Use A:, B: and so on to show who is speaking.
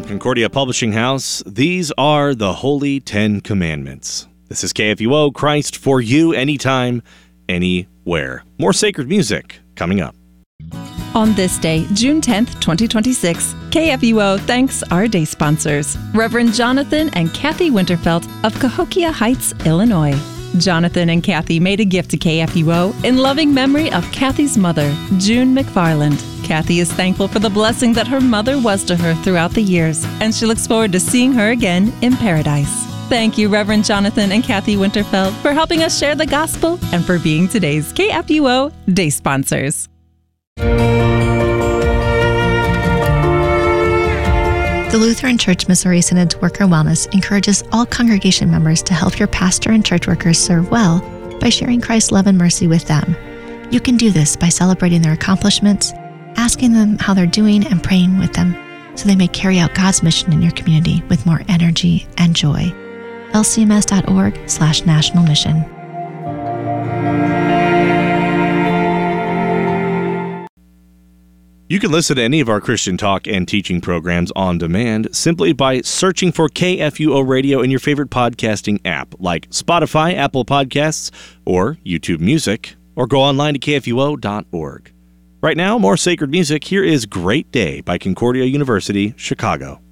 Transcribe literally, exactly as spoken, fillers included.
A: From Concordia Publishing House, these are the Holy Ten Commandments. This is K F U O, Christ for you, anytime, anywhere. More sacred music coming up.
B: On this day, June tenth, twenty twenty-six, K F U O thanks our day sponsors, Reverend Jonathan and Kathy Winterfeld of Cahokia Heights, Illinois. Jonathan and Kathy made a gift to K F U O in loving memory of Kathy's mother, June McFarland. Kathy is thankful for the blessing that her mother was to her throughout the years, and she looks forward to seeing her again in paradise. Thank you, Reverend Jonathan and Kathy Winterfeld, for helping us share the gospel and for being today's K F U O day sponsors.
C: The Lutheran Church Missouri Synod's Worker Wellness encourages all congregation members to help your pastor and church workers serve well by sharing Christ's love and mercy with them. You can do this by celebrating their accomplishments, asking them how they're doing, and praying with them so they may carry out God's mission in your community with more energy and joy. L C M S dot org slash national mission.
A: You can listen to any of our Christian talk and teaching programs on demand simply by searching for K F U O Radio in your favorite podcasting app like Spotify, Apple Podcasts, or YouTube Music, or go online to K F U O dot org. Right now, more sacred music. Here is Great Day by Concordia University, Chicago.